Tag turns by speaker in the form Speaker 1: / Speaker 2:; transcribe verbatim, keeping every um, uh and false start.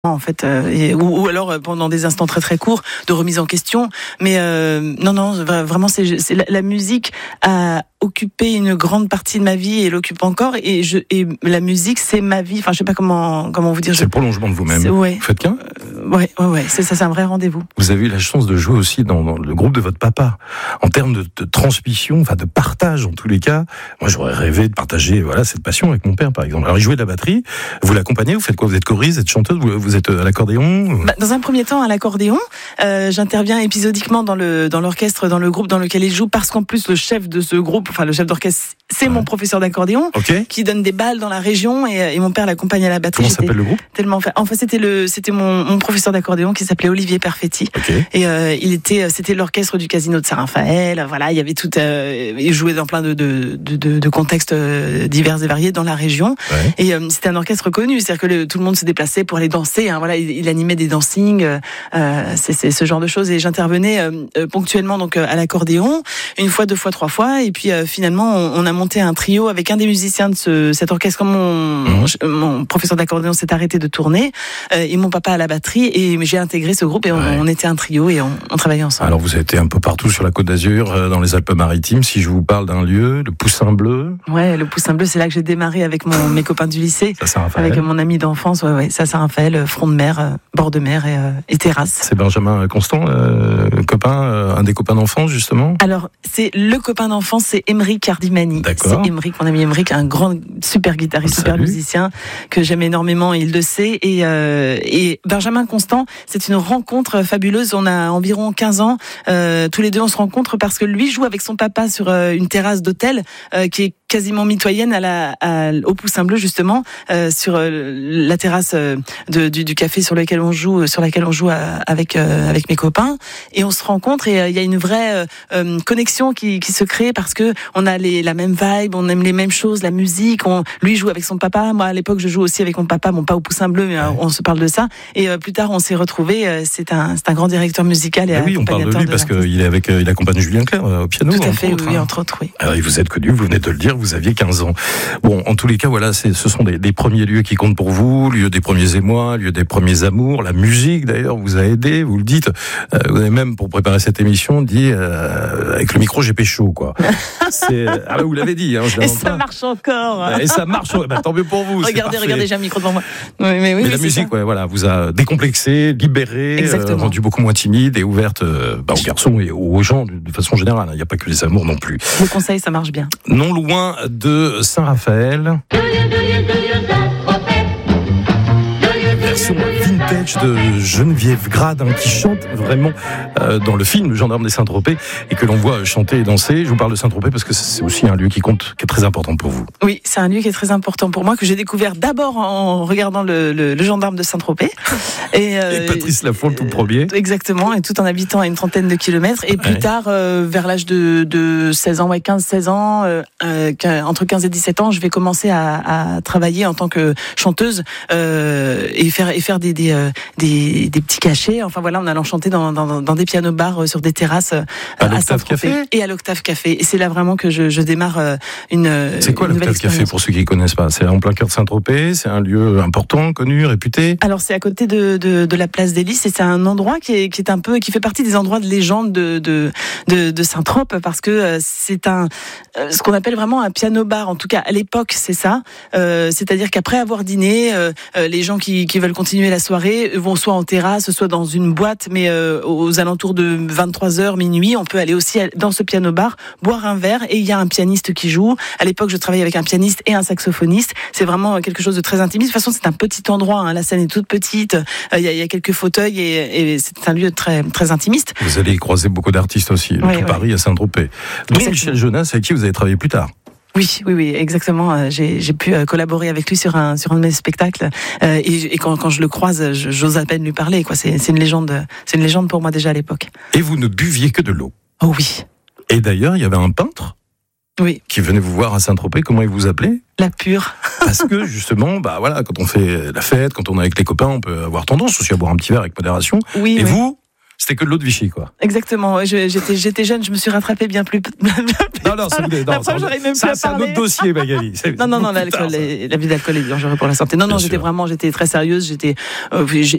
Speaker 1: en fait, euh, et, ou, ou alors pendant des instants très très courts de remise en question. Mais euh, non, non, vraiment, c'est, c'est la, la musique a occupé une grande partie de ma vie et l'occupe encore. Et, je, et la musique, c'est ma vie. Enfin, je sais pas comment comment vous dire.
Speaker 2: C'est
Speaker 1: je...
Speaker 2: le prolongement de vous-même.
Speaker 1: Ouais.
Speaker 2: Vous faites qu'un
Speaker 1: euh, Ouais, ouais, ouais. C'est ça, c'est un vrai rendez-vous.
Speaker 2: Vous avez eu la chance de jouer aussi dans, dans le groupe de votre papa. En termes de, de transmission, enfin de partage en tous les cas. Moi, j'aurais rêvé de partager, voilà, cette passion avec mon père, par exemple. Alors, il jouait de la batterie. Vous l'accompagnez. Vous faites quoi? Vous êtes choriste, vous êtes chanteuse, vous, vous êtes à l'accordéon?
Speaker 1: Bah, dans un premier temps, à l'accordéon. Euh, j'interviens épisodiquement dans le dans l'orchestre, dans le groupe dans lequel il joue, parce qu'en plus le chef de ce groupe, enfin le chef d'orchestre, c'est ouais. mon professeur d'accordéon,
Speaker 2: okay.
Speaker 1: qui donne des balles dans la région, et, et mon père l'accompagne à la batterie.
Speaker 2: Comment s'appelle le groupe?
Speaker 1: Tellement fait. Enfin, c'était le c'était mon, mon professeur d'accordéon qui s'appelait Olivier Perfetti.
Speaker 2: Okay.
Speaker 1: Et euh, il était c'était l'orchestre du Casino de Saint-Raphaël. Voilà, il y avait tout. Euh, il jouait dans plein de de de, de, de contextes divers et variés dans la région.
Speaker 2: Ouais.
Speaker 1: Et euh, c'était un orchestre connu, c'est-à-dire que le, tout le monde se déplaçait pour aller danser. Hein, voilà, il, il animait des dancings, euh, c'est, c'est ce genre de choses. Et j'intervenais euh, ponctuellement donc à l'accordéon, une fois, deux fois, trois fois. Et puis euh, finalement, on, on a monté un trio avec un des musiciens de ce, cet orchestre. Comme mon, mmh. mon professeur d'accordéon s'est arrêté de tourner, euh, et mon papa à la batterie, et j'ai intégré ce groupe et on, ouais. on était un trio et on, on travaillait ensemble.
Speaker 2: Alors vous avez été un peu partout sur la Côte d'Azur, dans les Alpes-Maritimes. Si je vous parle d'un lieu, le Poussin Bleu.
Speaker 1: Ouais, le Poussin Bleu, c'est là que j'ai démarré avec mon, mes copains du lycée, avec mon ami d'enfance. Ouais, ouais, ça, Saint-Raphaël, front de mer, euh, bord de mer et, euh, et terrasse.
Speaker 2: C'est Benjamin Constant, euh, copain, euh, un des copains d'enfance justement.
Speaker 1: Alors c'est le copain d'enfance, c'est Émeric Cardimani.
Speaker 2: D'accord.
Speaker 1: C'est Émeric, mon ami Émeric, un grand, super guitariste, super
Speaker 2: Salut.
Speaker 1: musicien que j'aime énormément, il le sait. Et, euh, et Benjamin Constant, c'est une rencontre fabuleuse. On a environ quinze ans, euh, tous les deux on se rencontre parce que lui joue avec son papa sur euh, une terrasse d'hôtel euh, qui est quasiment mitoyenne à la, à, au Poussin Bleu justement, euh, sur euh, la terrasse euh, de, du, du café sur lequel on joue, sur laquelle on joue à, avec euh, avec mes copains, et on se rencontre et il euh, y a une vraie euh, connexion qui, qui se crée parce que on a les, la même vibe, on aime les mêmes choses, la musique. On, lui joue avec son papa, moi à l'époque je joue aussi avec mon papa, bon pas au Poussin Bleu, mais euh, on se parle de ça. Et euh, plus tard on s'est retrouvés. Euh, c'est un c'est un grand directeur musical et
Speaker 2: ah oui, on parle de lui parce qu'il est avec euh, il accompagne Julien Clerc euh, au piano.
Speaker 1: Tout à fait,
Speaker 2: autres,
Speaker 1: oui,
Speaker 2: hein.
Speaker 1: entre autres, oui.
Speaker 2: Alors, vous êtes connu, vous venez de le dire, vous aviez quinze ans. Bon, en tous les cas, voilà, c'est, ce sont des, des premiers lieux qui comptent pour vous, lieu des premiers émois, lieu des premiers amours. La musique, d'ailleurs, vous a aidé, vous le dites. Euh, vous avez même, pour préparer cette émission, dit euh, avec le micro, j'ai pécho, quoi. C'est, ah bah, vous l'avez dit. Hein, je
Speaker 1: Et ça marche encore.
Speaker 2: Et ça marche. Bah, tant mieux pour vous.
Speaker 1: Regardez, regardez, j'ai un micro devant moi. Oui, mais oui,
Speaker 2: mais
Speaker 1: oui,
Speaker 2: la musique,
Speaker 1: ça.
Speaker 2: ouais, voilà, vous a décomplexé, libéré, euh, rendu beaucoup moins timide et ouverte euh, bah, aux garçons et aux gens de, de façon générale. Il n'y a pas que les amours non plus.
Speaker 1: Le conseil, ça marche bien.
Speaker 2: Non loin de Saint-Raphaël. Version vintage de Geneviève Grade, hein, qui chante vraiment euh, dans le film Le Gendarme des Saint-Tropez et que l'on voit chanter et danser. Je vous parle de Saint-Tropez parce que c'est aussi un lieu qui compte, qui est très important pour vous.
Speaker 1: Oui, c'est un lieu qui est très important pour moi, que j'ai découvert d'abord en regardant le, le, le Gendarme de Saint-Tropez.
Speaker 2: Et, euh, et Patrice Laffont, le tout premier.
Speaker 1: Exactement, et tout en habitant à une trentaine de kilomètres. Et plus ouais. tard, euh, vers l'âge de, de seize ans, ouais, quinze seize ans, euh, euh, entre quinze et dix-sept ans, je vais commencer à, à travailler en tant que chanteuse euh, et faire et faire des des, euh, des des petits cachets. Enfin voilà, en allant chanter dans dans, dans des pianos bars, sur des terrasses euh,
Speaker 2: à, à Saint-Tropez
Speaker 1: et à l'Octave Café. Et c'est là vraiment que je, je démarre euh, une.
Speaker 2: C'est quoi l'Octave Café pour ceux qui connaissent pas? C'est en plein cœur de Saint-Tropez. C'est un lieu important, connu, réputé.
Speaker 1: Alors c'est à côté de de, de la place des Lys et c'est un endroit qui est qui est un peu qui fait partie des endroits de légende de de de, de Saint-Trope parce que euh, c'est un euh, ce qu'on appelle vraiment un piano bar. En tout cas à l'époque c'est ça. Euh, c'est-à-dire qu'après avoir dîné, euh, euh, les gens qui qui veulent continuer la soirée vont soit en terrasse, soit dans une boîte, mais euh, aux alentours de vingt-trois heures, minuit, on peut aller aussi dans ce piano bar, boire un verre et il y a un pianiste qui joue. À l'époque, je travaillais avec un pianiste et un saxophoniste. C'est vraiment quelque chose de très intimiste. De toute façon, c'est un petit endroit, hein. La scène est toute petite. Il euh, y, y a quelques fauteuils et, et c'est un lieu très très intimiste.
Speaker 2: Vous allez y croiser beaucoup d'artistes aussi, de
Speaker 1: oui,
Speaker 2: tout
Speaker 1: oui.
Speaker 2: Paris à Saint-Tropez. Donc Michel Jonas, avec qui vous avez travaillé plus tard.
Speaker 1: Oui, oui, oui, exactement. J'ai, j'ai pu collaborer avec lui sur un sur un de mes spectacles euh, et, et quand, quand je le croise, j'ose à peine lui parler. Quoi, c'est, c'est une légende, c'est une légende pour moi déjà à l'époque.
Speaker 2: Et vous ne buviez que de l'eau.
Speaker 1: Oh oui.
Speaker 2: Et d'ailleurs, il y avait un peintre.
Speaker 1: Oui.
Speaker 2: Qui venait vous voir à Saint-Tropez. Comment il vous appelait?
Speaker 1: La Pure.
Speaker 2: Parce que justement, bah voilà, quand on fait la fête, quand on est avec les copains, on peut avoir tendance aussi à boire un petit verre avec modération.
Speaker 1: Oui.
Speaker 2: Et
Speaker 1: oui.
Speaker 2: vous, C'était que de l'eau de Vichy, quoi.
Speaker 1: Exactement. Je, j'étais, j'étais jeune, je me suis rattrapée bien plus. Bien plus
Speaker 2: non, non, c'est, non,
Speaker 1: la
Speaker 2: ça,
Speaker 1: j'aurais même
Speaker 2: ça,
Speaker 1: plus
Speaker 2: c'est un autre dossier, Magali. C'est
Speaker 1: non, non, non, l'alcool,
Speaker 2: tard,
Speaker 1: est, la vie d'alcool est dangereuse pour la santé. Non, non,
Speaker 2: bien
Speaker 1: j'étais
Speaker 2: sûr.
Speaker 1: vraiment, j'étais très sérieuse. J'étais, euh,